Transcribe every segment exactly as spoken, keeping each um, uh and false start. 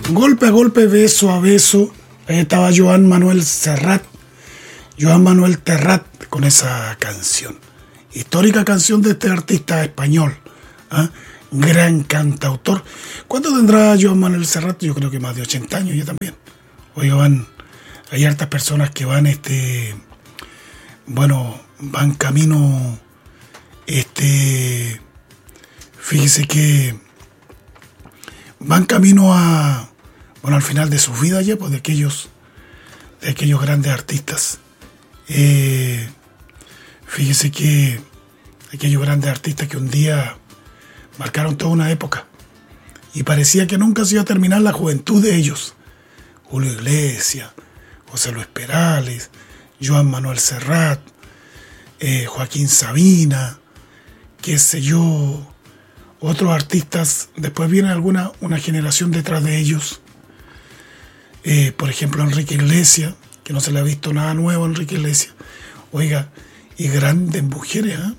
golpe a golpe, beso a beso. Ahí estaba Joan Manuel Serrat, Joan Manuel Terrat, con esa canción. Histórica canción de este artista español, ¿eh? Gran cantautor. ¿Cuánto tendrá Joan Manuel Serrat? Yo creo que más de ochenta años ya también. Oiga, van, hay hartas personas que van, este, bueno, van camino, este, fíjese que van camino a, bueno, al final de sus vidas ya, pues de aquellos, de aquellos grandes artistas. Eh, fíjese que aquellos grandes artistas que un día marcaron toda una época y parecía que nunca se iba a terminar la juventud de ellos. Julio Iglesias, José Luis Perales, Joan Manuel Serrat, eh, Joaquín Sabina, qué sé yo, otros artistas. Después viene alguna una generación detrás de ellos. Eh, por ejemplo, Enrique Iglesias, que no se le ha visto nada nuevo a Enrique Iglesias. Oiga, y grandes mujeres, ¿eh?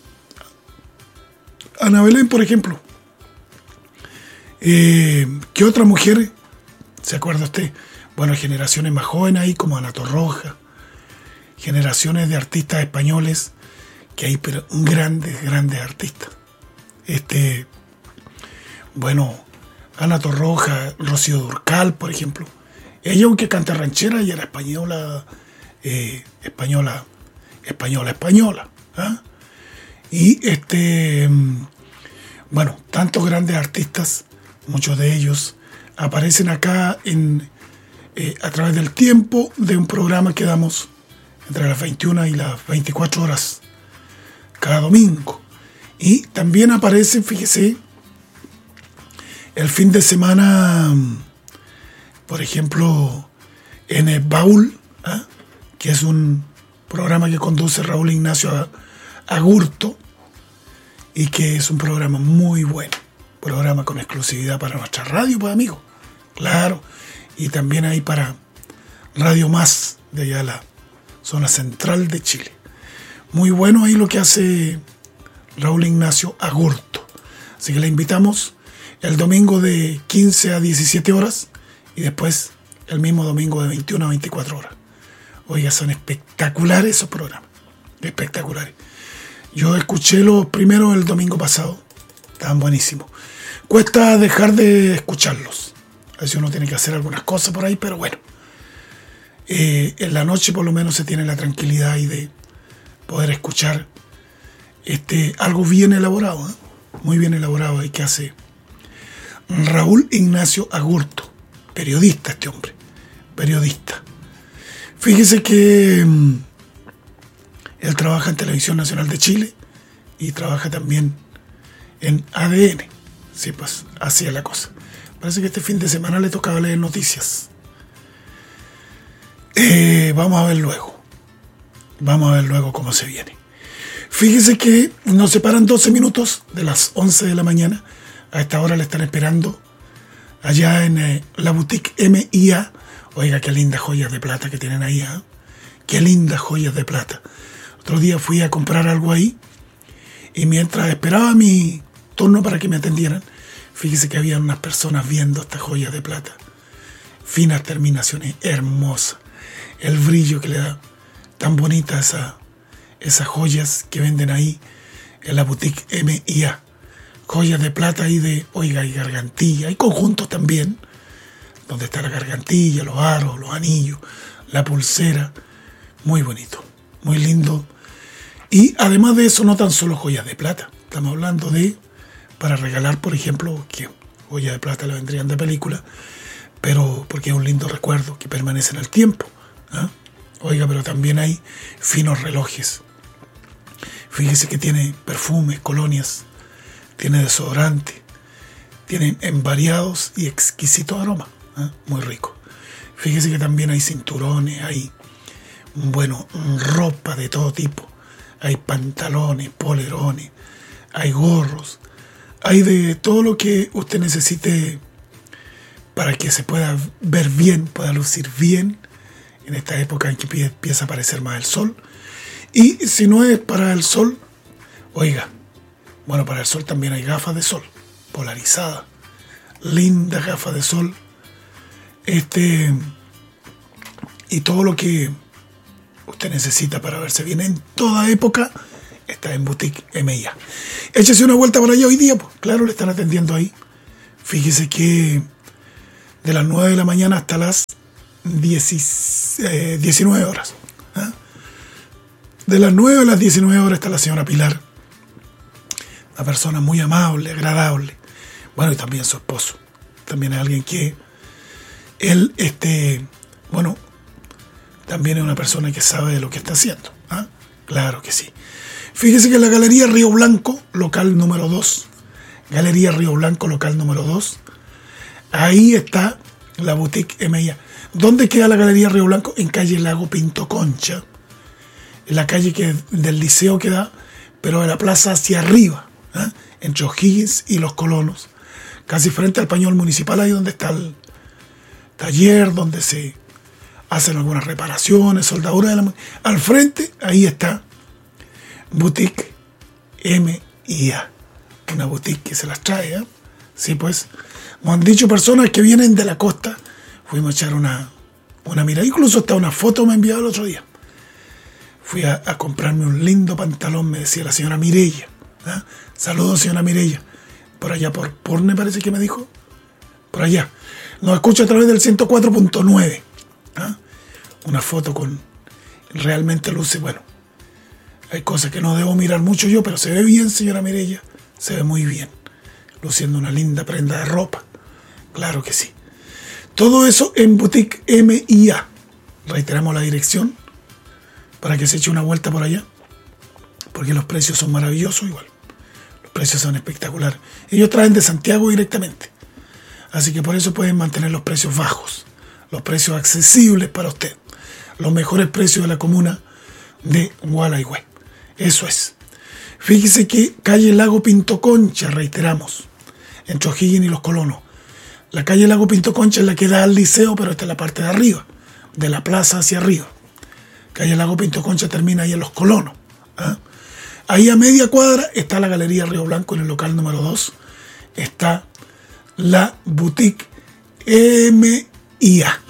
Ana Belén, por ejemplo. Eh, ¿Qué otra mujer se acuerda usted? Bueno, generaciones más jóvenes ahí, como Ana Torroja. Generaciones de artistas españoles que hay, pero grandes, grandes artistas. Este, bueno, Ana Torroja, Rocío Dúrcal, por ejemplo. Ella, aunque canta ranchera, ella era española, eh, española, española, española. ¿eh? Y este, bueno, tantos grandes artistas, muchos de ellos aparecen acá en, eh, a través del tiempo de un programa que damos entre las veintiuna y las veinticuatro horas cada domingo. Y también aparecen, fíjese, el fin de semana, por ejemplo, en el Baúl, ¿eh? que es un programa que conduce Raúl Ignacio Agurto y que es un programa muy bueno, programa con exclusividad para nuestra radio, pues amigos, claro, y también hay para Radio Más de allá la zona central de Chile. Muy bueno ahí lo que hace Raúl Ignacio Agurto. Así que le invitamos el domingo de quince a diecisiete horas y después el mismo domingo de veintiuna a veinticuatro horas. Oiga, son espectaculares esos programas, espectaculares. Yo escuché los primeros el domingo pasado, estaban buenísimos. Cuesta dejar de escucharlos. A veces uno tiene que hacer algunas cosas por ahí, pero bueno. Eh, en la noche por lo menos se tiene la tranquilidad ahí de poder escuchar este, algo bien elaborado, ¿eh? muy bien elaborado ahí que hace Raúl Ignacio Agurto, periodista este hombre, periodista. Fíjese que um, él trabaja en Televisión Nacional de Chile y trabaja también en A D N. Sí, pues así es la cosa. Parece que este fin de semana le tocaba leer noticias. Eh, vamos a ver luego. Vamos a ver luego cómo se viene. Fíjese que nos separan doce minutos de las once de la mañana. A esta hora le están esperando allá en eh, la boutique M I A. Oiga, qué lindas joyas de plata que tienen ahí. ¿eh? Qué lindas joyas de plata. Otro día fui a comprar algo ahí y mientras esperaba mi turno para que me atendieran, fíjese que había unas personas viendo estas joyas de plata. Finas terminaciones, hermosas. El brillo que le da tan bonita esa, esas joyas que venden ahí en la boutique M I A. Joyas de plata y de, oiga, y gargantilla. Hay conjuntos también, donde está la gargantilla, los aros, los anillos, la pulsera. Muy bonito, muy lindo. Y además de eso, no tan solo joyas de plata. Estamos hablando de, para regalar, por ejemplo, que joyas de plata le vendrían de película, pero porque es un lindo recuerdo que permanece en el tiempo. ¿eh? Oiga, pero también hay finos relojes. Fíjese que tiene perfumes, colonias, tiene desodorante, tienen en variados y exquisitos aromas, ¿eh? muy rico. Fíjese que también hay cinturones, hay, bueno, ropa de todo tipo, hay pantalones, polerones, hay gorros, hay de todo lo que usted necesite para que se pueda ver bien, pueda lucir bien en esta época en que empieza a aparecer más el sol. Y si no es para el sol, oiga, bueno, para el sol también hay gafas de sol polarizadas, lindas gafas de sol Este, y todo lo que usted necesita para verse bien en toda época está en Boutique M I A. Échese una vuelta por allá hoy día, pues claro, le están atendiendo ahí. Fíjese que de las nueve de la mañana hasta las diecinueve horas. ¿eh? De las nueve a las diecinueve horas está la señora Pilar. Una persona muy amable, agradable. Bueno, y también su esposo. También es alguien que él, este, bueno, también es una persona que sabe de lo que está haciendo. ¿eh? Claro que sí. Fíjese que en la Galería Río Blanco, local número dos, Galería Río Blanco, local número dos, ahí está la Boutique M I A. ¿Dónde queda la Galería Río Blanco? En calle Lago Pinto Concha, en la calle que del liceo queda, pero de la plaza hacia arriba, ¿eh? entre O'Higgins y Los Colonos, casi frente al pañol municipal, ahí donde está el taller, donde se hacen algunas reparaciones, soldaduras de la... Al frente, ahí está Boutique M I A, una boutique que se las trae, ¿eh? Sí, pues, nos han dicho personas que vienen de la costa, fuimos a echar una, una mirada, incluso hasta una foto me envió el otro día. Fui a, a comprarme un lindo pantalón, me decía la señora Mireya. ¿eh? Saludos, señora Mireya. Por allá, por Porne parece que me dijo. Por allá. Nos escucha a través del ciento cuatro punto nueve. ¿eh? Una foto con... Realmente luce, bueno. Hay cosas que no debo mirar mucho yo, pero se ve bien, señora Mireya. Se ve muy bien. Luciendo una linda prenda de ropa. Claro que sí. Todo eso en Boutique M I A. Reiteramos la dirección para que se eche una vuelta por allá. Porque los precios son maravillosos igual. Los precios son espectaculares. Ellos traen de Santiago directamente. Así que por eso pueden mantener los precios bajos. Los precios accesibles para usted. Los mejores precios de la comuna de Gualeguay. Eso es. Fíjese que calle Lago Pinto Concha, reiteramos, entre O'Higgins y Los Colonos. La calle Lago Pinto Concha es la que da al liceo, pero esta es la parte de arriba, de la plaza hacia arriba. Calle Lago Pinto Concha termina ahí en Los Colonos. ¿eh? Ahí a media cuadra está la Galería Río Blanco, en el local número dos. Está la Boutique M I A.